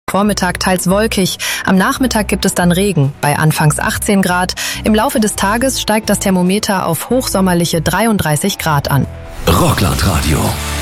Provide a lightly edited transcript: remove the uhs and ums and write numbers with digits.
Vormittag teils wolkig. Am Nachmittag gibt es dann Regen, bei anfangs 18 Grad. Im Laufe des Tages steigt das Thermometer auf hochsommerliche 33 Grad an. Rockland Radio.